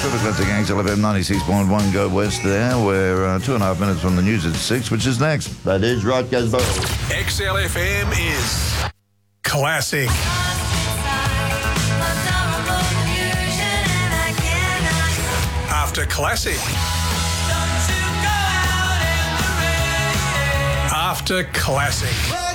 Super Classic XLFM 96.1 Go West there. We're 2.5 minutes from the news at 6, which is next. That is right, Gazbo. XLFM is classic. After classic. After classic.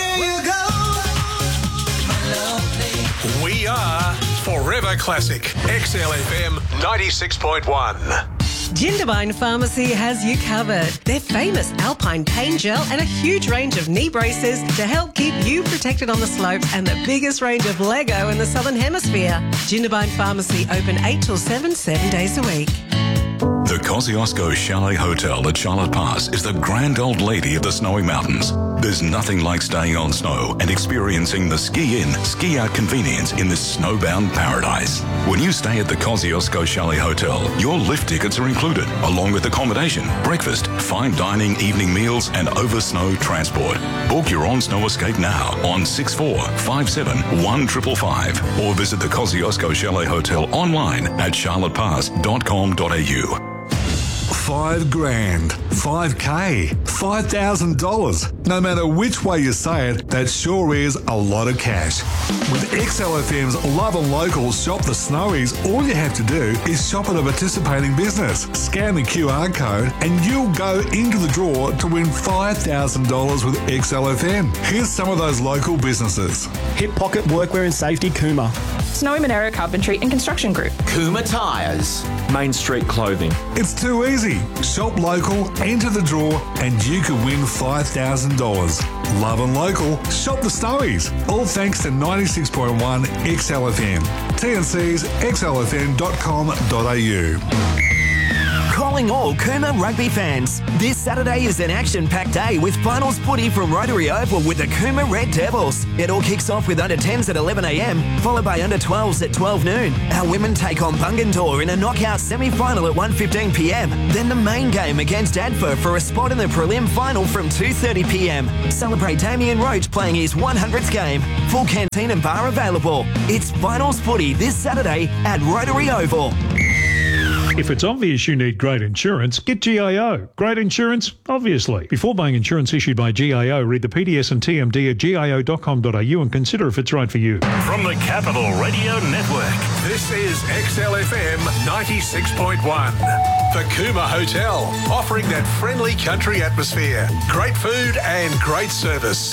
We are Forever Classic. XLFM 96.1. Jindabyne Pharmacy has you covered. Their famous Alpine Pain Gel and a huge range of knee braces to help keep you protected on the slopes and the biggest range of Lego in the Southern Hemisphere. Jindabyne Pharmacy open 8 till 7 days a week. The Kosciuszko Chalet Hotel at Charlotte Pass is the grand old lady of the snowy mountains. There's nothing like staying on snow and experiencing the ski-in, ski-out convenience in this snowbound paradise. When you stay at the Kosciuszko Chalet Hotel, your lift tickets are included, along with accommodation, breakfast, fine dining, evening meals, and over-snow transport. Book your on-snow escape now on 6457-1555 or visit the Kosciuszko Chalet Hotel online at charlottepass.com.au. $5,000, $5K, $5,000. No matter which way you say it, that sure is a lot of cash. With XLFM's Love and Local Shop the Snowies, all you have to do is shop at a participating business, scan the QR code, and you'll go into the draw to win $5,000 with XLFM. Here's some of those local businesses. Hip Pocket Workwear and Safety, Cooma. Snowy Monero Carpentry and Construction Group. Cooma Tyres. Main Street Clothing. It's too easy. Shop local, enter the draw, and you could win $5,000. Love and Local, shop the Snowies. All thanks to 96.1 XLFM. TNC's xlfm.com.au. Calling all Cooma rugby fans. This Saturday is an action-packed day with finals footy from Rotary Oval with the Cooma Red Devils. It all kicks off with under-10s at 11 a.m, followed by under-12s at 12 noon. Our women take on Bungendore in a knockout semi-final at 1:15 p.m. Then the main game against Adfer for a spot in the prelim final from 2:30 p.m. Celebrate Damien Roach playing his 100th game. Full canteen and bar available. It's finals footy this Saturday at Rotary Oval. If it's obvious you need great insurance, get GIO. Great insurance, obviously. Before buying insurance issued by GIO, read the PDS and TMD at gio.com.au and consider if it's right for you. From the Capital Radio Network, this is XLFM 96.1. The Cooma Hotel, offering that friendly country atmosphere, great food and great service.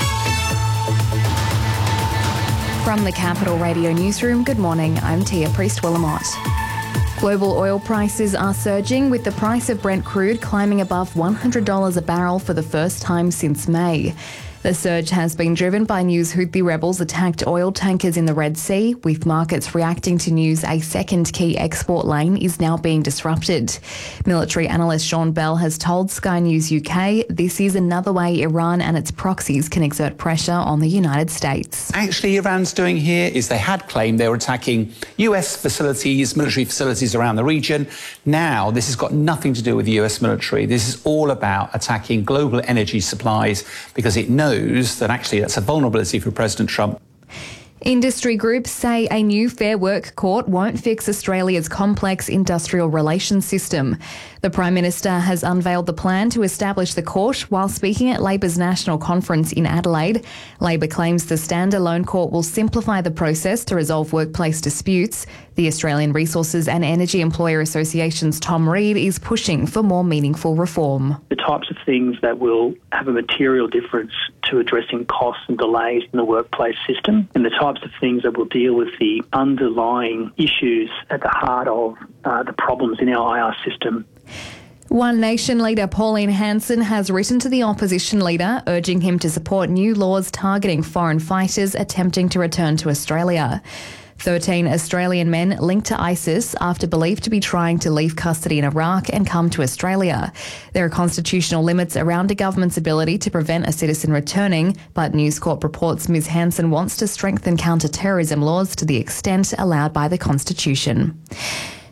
From the Capital Radio Newsroom, good morning. I'm Tia Priest-Willamot. Global oil prices are surging, with the price of Brent crude climbing above $100 a barrel for the first time since May. The surge has been driven by news Houthi rebels attacked oil tankers in the Red Sea, with markets reacting to news a second key export lane is now being disrupted. Military analyst Sean Bell has told Sky News UK this is another way Iran and its proxies can exert pressure on the United States. Actually, Iran's doing here is they had claimed they were attacking US facilities, military facilities around the region. Now, this has got nothing to do with the US military. This is all about attacking global energy supplies because it knows that actually that's a vulnerability for President Trump. Industry groups say a new Fair Work court won't fix Australia's complex industrial relations system. The Prime Minister has unveiled the plan to establish the court while speaking at Labor's National Conference in Adelaide. Labor claims the standalone court will simplify the process to resolve workplace disputes. The Australian Resources and Energy Employer Association's Tom Reed is pushing for more meaningful reform. The types of things that will have a material difference to addressing costs and delays in the workplace system, and the types of things that will deal with the underlying issues at the heart of the problems in our IR system. One Nation leader Pauline Hanson has written to the opposition leader urging him to support new laws targeting foreign fighters attempting to return to Australia. 13 Australian men linked to ISIS after believed to be trying to leave custody in Iraq and come to Australia. There are constitutional limits around a government's ability to prevent a citizen returning, but News Corp reports Ms Hanson wants to strengthen counter-terrorism laws to the extent allowed by the Constitution.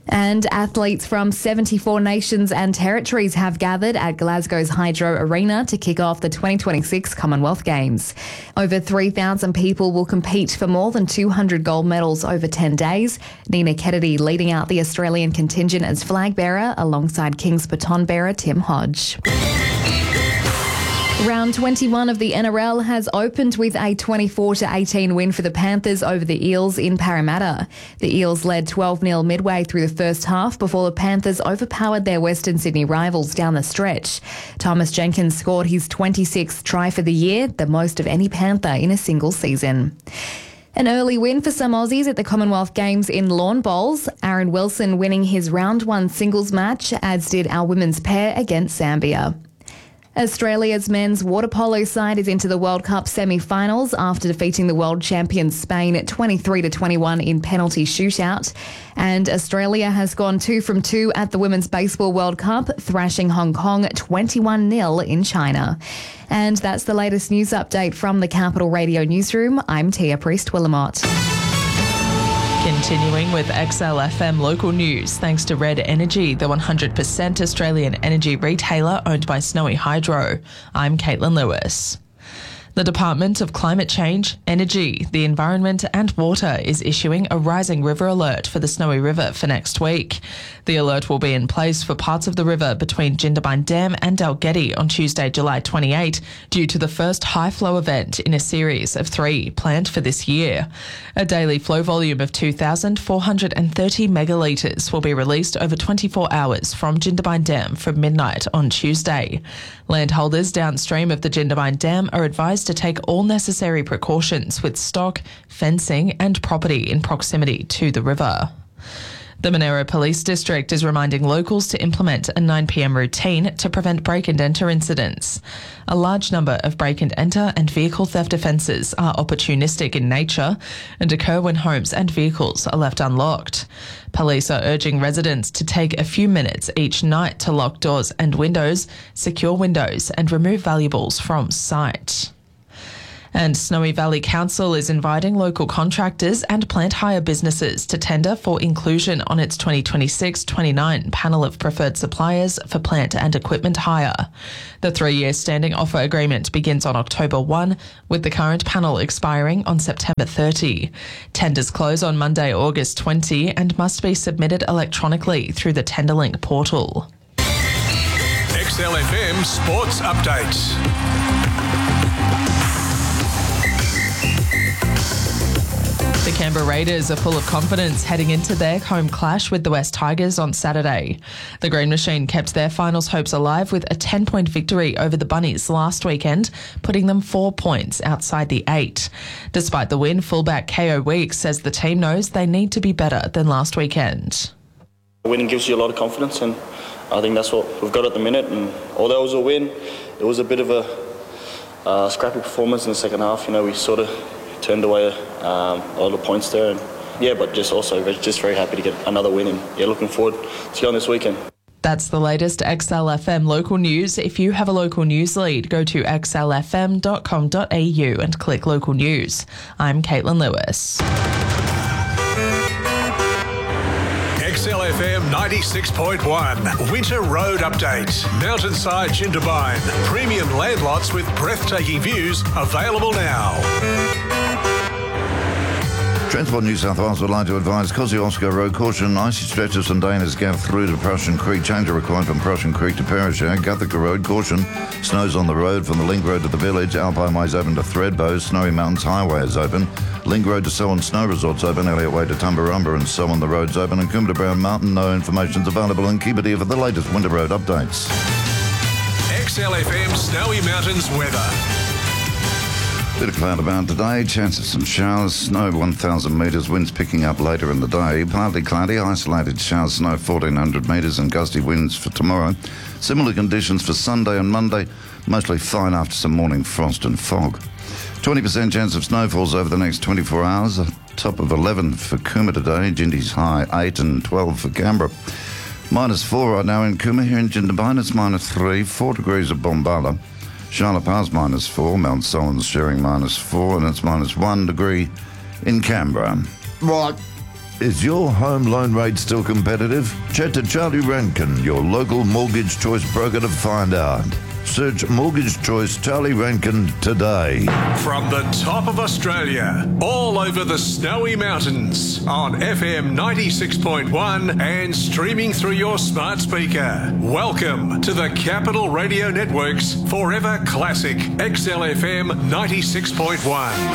And athletes from 74 nations and territories have gathered at Glasgow's Hydro Arena to kick off the 2026 Commonwealth Games. Over 3,000 people will compete for more than 200 gold medals over 10 days. Nina Kennedy leading out the Australian contingent as flag bearer alongside King's baton bearer Tim Hodge. Round 21 of the NRL has opened with a 24-18 win for the Panthers over the Eels in Parramatta. The Eels led 12-0 midway through the first half before the Panthers overpowered their Western Sydney rivals down the stretch. Thomas Jenkins scored his 26th try for the year, the most of any Panther in a single season. An early win for some Aussies at the Commonwealth Games in lawn bowls. Aaron Wilson winning his round 1 singles match, as did our women's pair against Zambia. Australia's men's water polo side is into the World Cup semi-finals after defeating the world champions Spain at 23-21 in penalty shootout. And Australia has gone 2 from 2 at the Women's Baseball World Cup, thrashing Hong Kong 21-0 in China. And that's the latest news update from the Capital Radio Newsroom. I'm Tia Priest-Willamot. Continuing with XLFM local news, thanks to Red Energy, the 100% Australian energy retailer owned by Snowy Hydro. I'm Caitlin Lewis. The Department of Climate Change, Energy, the Environment and Water is issuing a rising river alert for the Snowy River for next week. The alert will be in place for parts of the river between Jindabyne Dam and Dalgety on Tuesday, July 28, due to the first high flow event in a series of 3 planned for this year. A daily flow volume of 2,430 megalitres will be released over 24 hours from Jindabyne Dam from midnight on Tuesday. Landholders downstream of the Jindabyne Dam are advised to take all necessary precautions with stock, fencing and property in proximity to the river. The Monero Police District is reminding locals to implement a 9 p.m. routine to prevent break-and-enter incidents. A large number of break-and-enter and vehicle theft offences are opportunistic in nature and occur when homes and vehicles are left unlocked. Police are urging residents to take a few minutes each night to lock doors and windows, secure windows and remove valuables from site. And Snowy Valley Council is inviting local contractors and plant hire businesses to tender for inclusion on its 2026-29 panel of preferred suppliers for plant and equipment hire. The 3-year standing offer agreement begins on October 1, with the current panel expiring on September 30. Tenders close on Monday, August 20 and must be submitted electronically through the Tenderlink portal. XLFM Sports Updates. The Canberra Raiders are full of confidence heading into their home clash with the West Tigers on Saturday. The Green Machine kept their finals hopes alive with a 10-point victory over the Bunnies last weekend, putting them 4 points outside the 8. Despite the win, fullback KO Weeks says the team knows they need to be better than last weekend. Winning gives you a lot of confidence, and I think that's what we've got at the minute. And although it was a win, it was a bit of a scrappy performance in the second half. You know, we sort of turned away a lot of points there, and but just very happy to get another win, and looking forward to going this weekend. That's the latest XLFM local news. If you have a local news lead, go to xlfm.com.au and click local news. I'm Caitlin Lewis. XLFM 96.1 Winter Road Update. Mountainside Jindabyne. Premium land lots with breathtaking views available now. Transport New South Wales would like to advise Kosciuszko Road caution, icy stretch of St Danas Gap through to Prussian Creek, change are required from Prussian Creek to Perisher. Guthica Road caution, snows on the road from the Link Road to the village, Alpine Way is open to Thredbo, Snowy Mountains Highway is open, Link Road to Selwyn Snow Resort's open, Elliot Way to Tumbarumba and so on the roads open, and Coombe to Brown Mountain, no information's available, and keep it here for the latest winter road updates. XLFM Snowy Mountains weather. Bit of cloud about today, chance of some showers, snow 1,000 metres, winds picking up later in the day, partly cloudy, isolated showers, snow 1,400 metres and gusty winds for tomorrow. Similar conditions for Sunday and Monday, mostly fine after some morning frost and fog. 20% chance of snowfalls over the next 24 hours, a top of 11 for Coombe today, Jindy's high 8 and 12 for Canberra. -4 right now in Coombe, here in Jindabyne it's -3, 4 degrees at Bombala. Charlotte Pass -4, Mount Solon's sharing -4, and it's -1 degree in Canberra. Right, Is your home loan rate still competitive? Chat to Charlie Rankin, your local mortgage choice broker, to find out. Search Mortgage Choice Charlie Rankin today. From the top of Australia, all over the snowy mountains, on FM 96.1 and streaming through your smart speaker. Welcome to the Capital Radio Network's Forever Classic XLFM 96.1.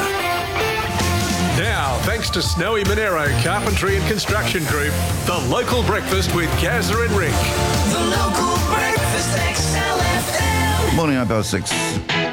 Now, thanks to Snowy Monero Carpentry and Construction Group, the local breakfast with Gazza and Rick. The local breakfast XLFM. Morning, 806.